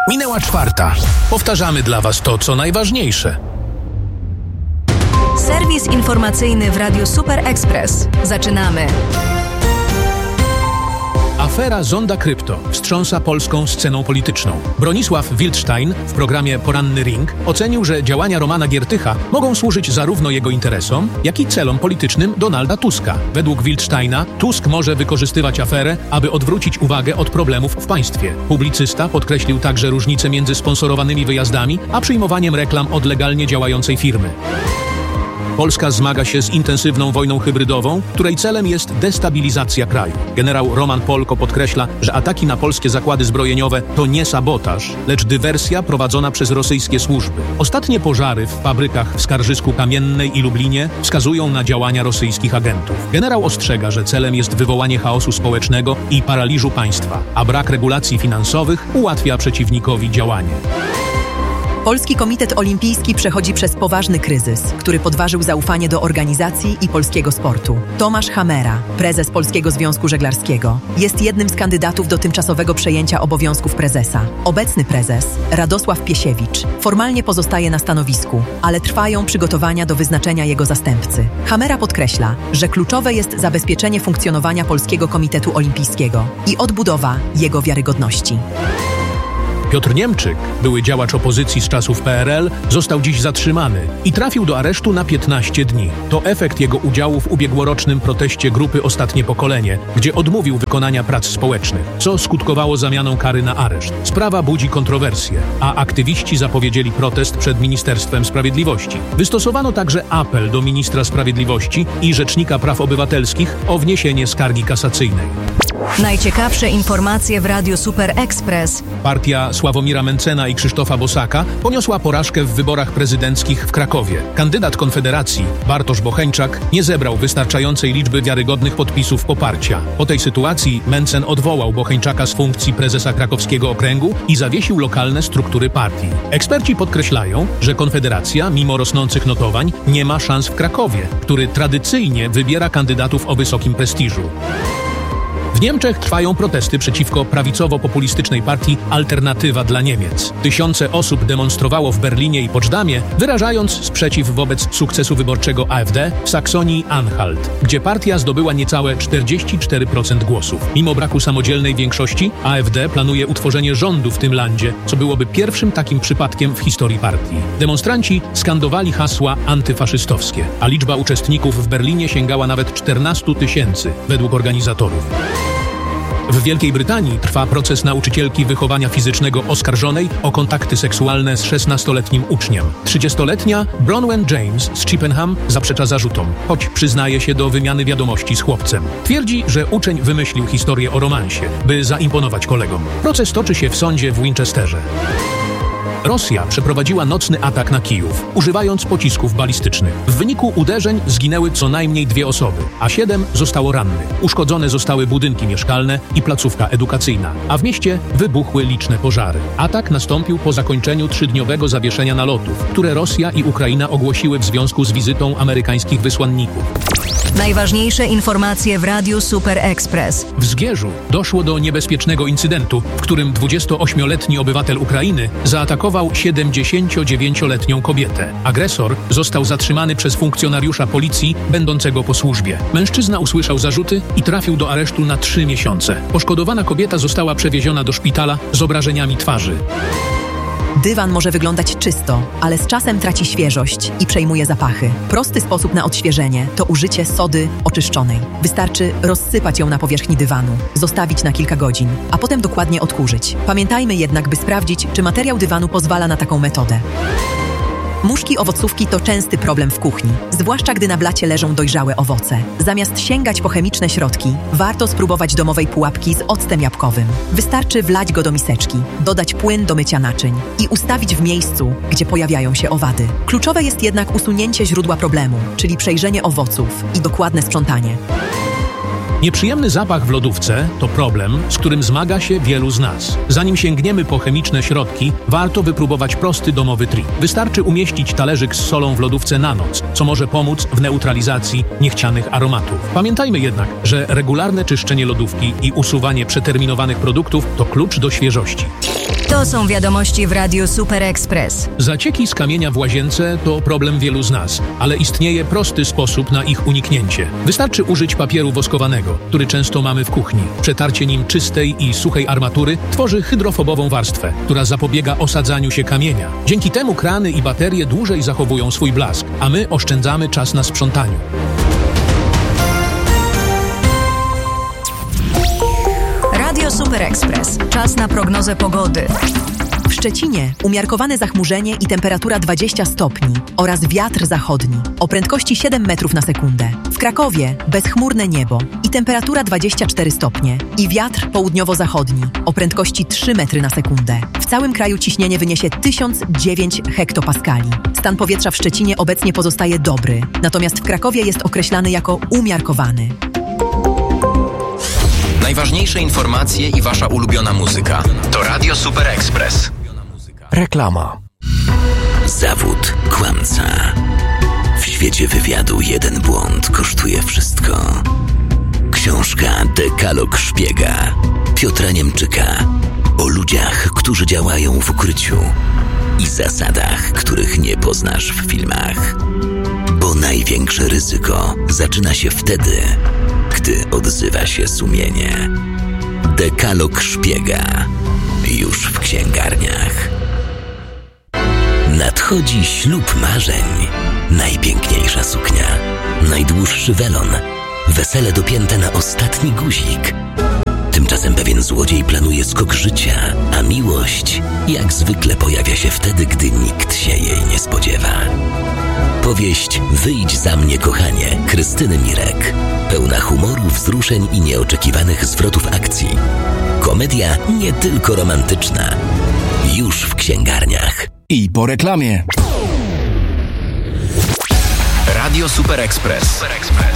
Minęła 4:00. Powtarzamy dla Was to, co najważniejsze. Serwis informacyjny w Radiu Super Express. Zaczynamy. Afera Zonda Krypto wstrząsa polską sceną polityczną. Bronisław Wildstein w programie Poranny Ring ocenił, że działania Romana Giertycha mogą służyć zarówno jego interesom, jak i celom politycznym Donalda Tuska. Według Wildsteina Tusk może wykorzystywać aferę, aby odwrócić uwagę od problemów w państwie. Publicysta podkreślił także różnicę między sponsorowanymi wyjazdami, a przyjmowaniem reklam od legalnie działającej firmy. Polska zmaga się z intensywną wojną hybrydową, której celem jest destabilizacja kraju. Generał Roman Polko podkreśla, że ataki na polskie zakłady zbrojeniowe to nie sabotaż, lecz dywersja prowadzona przez rosyjskie służby. Ostatnie pożary w fabrykach w Skarżysku Kamiennej i Lublinie wskazują na działania rosyjskich agentów. Generał ostrzega, że celem jest wywołanie chaosu społecznego i paraliżu państwa, a brak regulacji finansowych ułatwia przeciwnikowi działanie. Polski Komitet Olimpijski przechodzi przez poważny kryzys, który podważył zaufanie do organizacji i polskiego sportu. Tomasz Hamera, prezes Polskiego Związku Żeglarskiego, jest jednym z kandydatów do tymczasowego przejęcia obowiązków prezesa. Obecny prezes, Radosław Piesiewicz, formalnie pozostaje na stanowisku, ale trwają przygotowania do wyznaczenia jego zastępcy. Hamera podkreśla, że kluczowe jest zabezpieczenie funkcjonowania Polskiego Komitetu Olimpijskiego i odbudowa jego wiarygodności. Piotr Niemczyk, były działacz opozycji z czasów PRL, został dziś zatrzymany i trafił do aresztu na 15 dni. To efekt jego udziału w ubiegłorocznym proteście grupy Ostatnie Pokolenie, gdzie odmówił wykonania prac społecznych, co skutkowało zamianą kary na areszt. Sprawa budzi kontrowersje, a aktywiści zapowiedzieli protest przed Ministerstwem Sprawiedliwości. Wystosowano także apel do ministra sprawiedliwości i Rzecznika Praw Obywatelskich o wniesienie skargi kasacyjnej. Najciekawsze informacje w Radiu Super Express. Partia Sławomira Mencena i Krzysztofa Bosaka poniosła porażkę w wyborach prezydenckich w Krakowie. Kandydat Konfederacji, Bartosz Bocheńczak, nie zebrał wystarczającej liczby wiarygodnych podpisów poparcia. Po tej sytuacji Mencen odwołał Bocheńczaka z funkcji prezesa krakowskiego okręgu i zawiesił lokalne struktury partii. Eksperci podkreślają, że Konfederacja, mimo rosnących notowań, nie ma szans w Krakowie, który tradycyjnie wybiera kandydatów o wysokim prestiżu. W Niemczech trwają protesty przeciwko prawicowo-populistycznej partii Alternatywa dla Niemiec. Tysiące osób demonstrowało w Berlinie i Poczdamie, wyrażając sprzeciw wobec sukcesu wyborczego AfD w Saksonii-Anhalt, gdzie partia zdobyła niecałe 44% głosów. Mimo braku samodzielnej większości, AfD planuje utworzenie rządu w tym landzie, co byłoby pierwszym takim przypadkiem w historii partii. Demonstranci skandowali hasła antyfaszystowskie, a liczba uczestników w Berlinie sięgała nawet 14 000 według organizatorów. W Wielkiej Brytanii trwa proces nauczycielki wychowania fizycznego oskarżonej o kontakty seksualne z 16-letnim uczniem. 30-letnia Bronwen James z Chippenham zaprzecza zarzutom, choć przyznaje się do wymiany wiadomości z chłopcem. Twierdzi, że uczeń wymyślił historię o romansie, by zaimponować kolegom. Proces toczy się w sądzie w Winchesterze. Rosja przeprowadziła nocny atak na Kijów, używając pocisków balistycznych. W wyniku uderzeń zginęły co najmniej 2 osoby, a 7 zostało rannych. Uszkodzone zostały budynki mieszkalne i placówka edukacyjna, a w mieście wybuchły liczne pożary. Atak nastąpił po zakończeniu 3-dniowego zawieszenia nalotów, które Rosja i Ukraina ogłosiły w związku z wizytą amerykańskich wysłanników. Najważniejsze informacje w Radiu Super Express. W Zgierzu doszło do niebezpiecznego incydentu, w którym 28-letni obywatel Ukrainy zaatakował 79-letnią kobietę. Agresor został zatrzymany przez funkcjonariusza policji będącego po służbie. Mężczyzna usłyszał zarzuty i trafił do aresztu na 3 miesiące. Poszkodowana kobieta została przewieziona do szpitala z obrażeniami twarzy. Dywan może wyglądać czysto, ale z czasem traci świeżość i przejmuje zapachy. Prosty sposób na odświeżenie to użycie sody oczyszczonej. Wystarczy rozsypać ją na powierzchni dywanu, zostawić na kilka godzin, a potem dokładnie odkurzyć. Pamiętajmy jednak, by sprawdzić, czy materiał dywanu pozwala na taką metodę. Muszki owocówki to częsty problem w kuchni, zwłaszcza gdy na blacie leżą dojrzałe owoce. Zamiast sięgać po chemiczne środki, warto spróbować domowej pułapki z octem jabłkowym. Wystarczy wlać go do miseczki, dodać płyn do mycia naczyń i ustawić w miejscu, gdzie pojawiają się owady. Kluczowe jest jednak usunięcie źródła problemu, czyli przejrzenie owoców i dokładne sprzątanie. Nieprzyjemny zapach w lodówce to problem, z którym zmaga się wielu z nas. Zanim sięgniemy po chemiczne środki, warto wypróbować prosty domowy trik. Wystarczy umieścić talerzyk z solą w lodówce na noc, co może pomóc w neutralizacji niechcianych aromatów. Pamiętajmy jednak, że regularne czyszczenie lodówki i usuwanie przeterminowanych produktów to klucz do świeżości. To są wiadomości w Radiu Super Express. Zacieki z kamienia w łazience to problem wielu z nas, ale istnieje prosty sposób na ich uniknięcie. Wystarczy użyć papieru woskowanego, który często mamy w kuchni. Przetarcie nim czystej i suchej armatury tworzy hydrofobową warstwę, która zapobiega osadzaniu się kamienia. Dzięki temu krany i baterie dłużej zachowują swój blask, a my oszczędzamy czas na sprzątaniu. Radio Super Express. Czas na prognozę pogody. W Szczecinie umiarkowane zachmurzenie i temperatura 20 stopni oraz wiatr zachodni o prędkości 7 metrów na sekundę. W Krakowie bezchmurne niebo i temperatura 24 stopnie i wiatr południowo-zachodni o prędkości 3 metry na sekundę. W całym kraju ciśnienie wyniesie 1009 hektopaskali. Stan powietrza w Szczecinie obecnie pozostaje dobry, natomiast w Krakowie jest określany jako umiarkowany. Najważniejsze informacje i wasza ulubiona muzyka to Radio Super Express. Reklama. Zawód kłamca. W świecie wywiadu jeden błąd kosztuje wszystko. Książka Dekalog Szpiega Piotra Niemczyka o ludziach, którzy działają w ukryciu i zasadach, których nie poznasz w filmach. Bo największe ryzyko zaczyna się wtedy, gdy odzywa się sumienie. Dekalog Szpiega. Już w księgarniach. Nadchodzi ślub marzeń. Najpiękniejsza suknia. Najdłuższy welon. Wesele dopięte na ostatni guzik. Tymczasem pewien złodziej planuje skok życia, a miłość jak zwykle pojawia się wtedy, gdy nikt się jej nie spodziewa. Powieść Wyjdź za mnie, kochanie Krystyny Mirek. Pełna humoru, wzruszeń i nieoczekiwanych zwrotów akcji. Komedia nie tylko romantyczna. Już w księgarniach. I po reklamie. Radio Super Express.